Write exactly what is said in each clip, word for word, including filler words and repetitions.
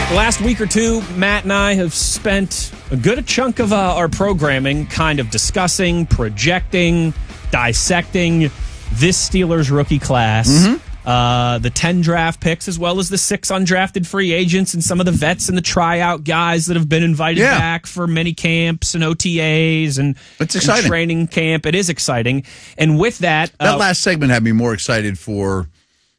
The last week or two, Matt and I have spent a good chunk of uh, our programming kind of discussing, projecting, dissecting this Steelers rookie class. Mm-hmm. Uh, the ten draft picks, as well as the six undrafted free agents and some of the vets and the tryout guys that have been invited yeah. back for many camps and O T As and, it's and exciting. training camp. It is exciting. And with that... That uh, last segment had me more excited for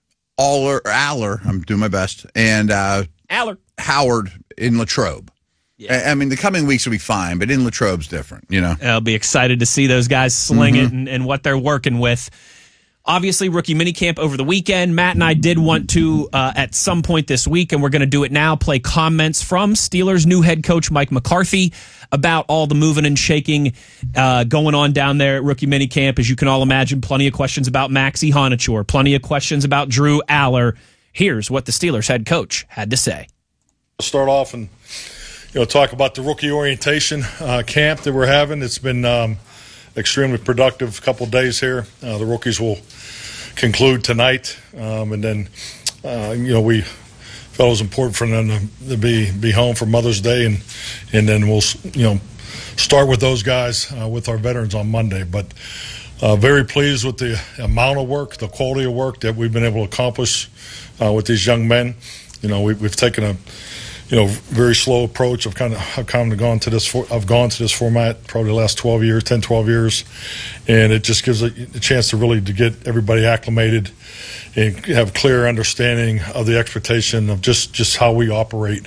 Aller, Aller, I'm doing my best, and uh, Aller. Howard in Latrobe. Yeah. I, I mean, the coming weeks will be fine, but in Latrobe's different, you know? I'll be excited to see those guys sling mm-hmm. it and, and what they're working with. Obviously, rookie minicamp over the weekend. Matt and I did want to, uh, at some point this week, and we're going to do it now, play comments from Steelers' new head coach, Mike McCarthy, about all the moving and shaking uh, going on down there at rookie minicamp. As you can all imagine, plenty of questions about Maxie Honachur, plenty of questions about Drew Aller. Here's what the Steelers head coach had to say. Start off and you know talk about the rookie orientation uh, camp that we're having. It's been um, extremely productive couple of days here. Uh, the rookies will conclude tonight, um, and then uh, you know we felt it was important for them to, to be be home for Mother's Day, and and then we'll you know start with those guys uh, with our veterans on Monday. But uh, very pleased with the amount of work, the quality of work that we've been able to accomplish uh, with these young men. You know we, we've taken a you know, very slow approach. I've kind of I've kind of gone to this. For, I've gone to this format probably the last twelve years, ten, twelve years, and it just gives a, a chance to really to get everybody acclimated and have clear understanding of the expectation of just, just how we operate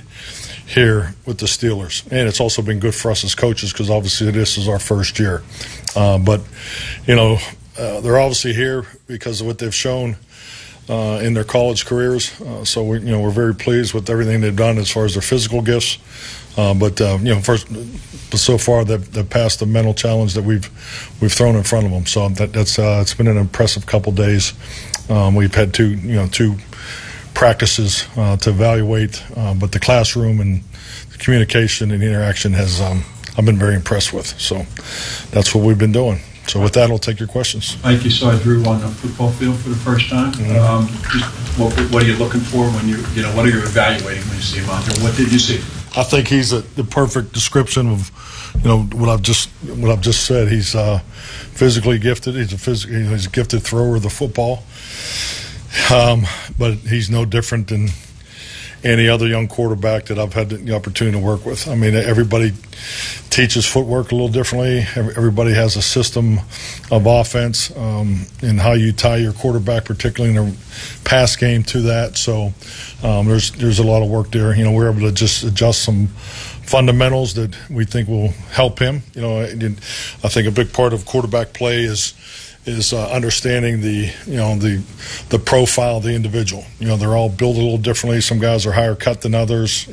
here with the Steelers. And it's also been good for us as coaches because obviously this is our first year. Uh, but you know, uh, they're obviously here because of what they've shown. Uh, in their college careers, uh, so we, you know we're very pleased with everything they've done as far as their physical gifts. Uh, but uh, you know, first, but so far they've, they've passed the mental challenge that we've we've thrown in front of them. So that, that's uh, it's been an impressive couple days. Um, we've had two you know two practices uh, to evaluate, uh, but the classroom and the communication and interaction has um, I've been very impressed with. So that's what we've been doing. So with that, I'll take your questions. Mike, you saw Drew on the football field for the first time. Mm-hmm. Um, just what, what are you looking for when you, you know, what are you evaluating when you see him out there? What did you see? I think he's a, the perfect description of, you know, what I've just what I've just said. He's uh, physically gifted. He's a phys- he's a gifted thrower of the football, um, but he's no different than any other young quarterback that I've had the opportunity to work with. I mean, everybody teaches footwork a little differently. Everybody has a system of offense um, and how you tie your quarterback, particularly in a pass game, to that. So um, there's there's a lot of work there. You know, we're able to just adjust some fundamentals that we think will help him. You know, I think a big part of quarterback play is is uh, understanding the you know the the profile of the individual. You know, they're all built a little differently. Some guys are higher cut than others.